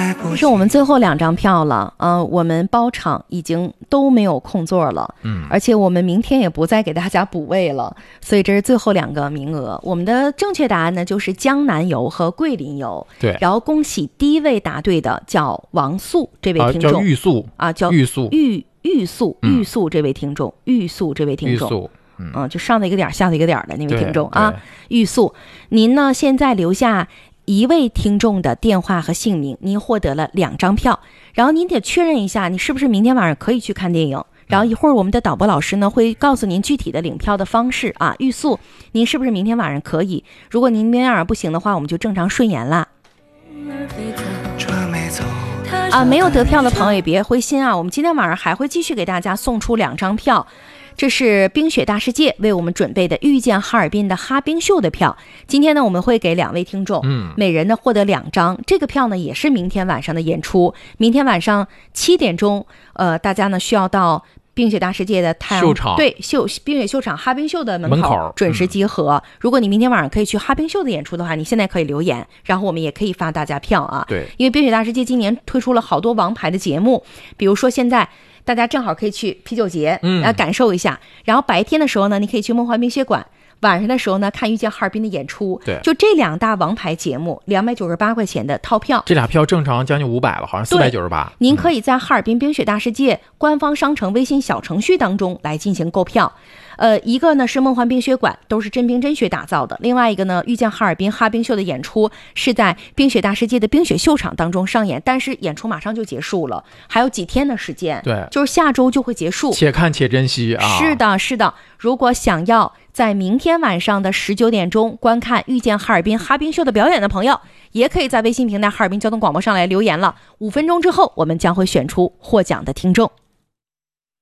这是我们最后2张票了，我们包场已经都没有空座了，而且我们明天也不再给大家补位了，所以这是最后2个名额。我们的正确答案呢就是江南游和桂林游， 对。 然后恭喜第一位答对的叫王素这位听众， 叫玉素啊，叫玉素玉素这位听众，玉素这位听众。就上了一个点下了一个点的那位听众啊，玉素，您呢现在留下1位听众的电话和姓名，您获得了2张票，然后您得确认一下你是不是明天晚上可以去看电影，然后一会儿我们的导播老师呢会告诉您具体的领票的方式啊。玉素，您是不是明天晚上可以？如果您明天晚上不行的话，我们就正常顺延啦。没有得票的朋友也别灰心啊，我们今天晚上还会继续给大家送出2张票。这是冰雪大世界为我们准备的遇见哈尔滨的哈冰秀的票，今天呢我们会给2位听众，每人呢获得2张。这个票呢也是明天晚上的演出，明天晚上7点钟，大家呢需要到冰雪大世界的太阳秀场， 对，冰雪秀场哈冰秀的门口准时集合。如果你明天晚上可以去哈冰秀的演出的话，你现在可以留言，然后我们也可以发大家票啊。 对， 因为冰雪大世界今年推出了好多王牌的节目，比如说现在大家正好可以去啤酒节，感受一下。然后白天的时候呢，你可以去梦幻冰雪馆；晚上的时候呢，看遇见哈尔滨的演出。 对， 就这2大王牌节目，298块钱的套票， 这俩票正常将近500了，好像498。 您可以在哈尔滨冰雪大世界官方商城微信小程序当中来进行购票。一个呢是梦幻冰雪馆，都是真冰真雪打造的；另外一个呢，遇见哈尔滨哈冰秀的演出是在冰雪大世界的冰雪秀场当中上演，但是演出马上就结束了，还有几天的时间， 对， 就是下周就会结束， 且看且珍惜啊！ 是的，是的。如果想要在明天晚上的19点钟观看遇见哈尔滨哈冰秀的表演的朋友，也可以在微信平台哈尔滨交通广播上来留言了。5分钟之后，我们将会选出获奖的听众。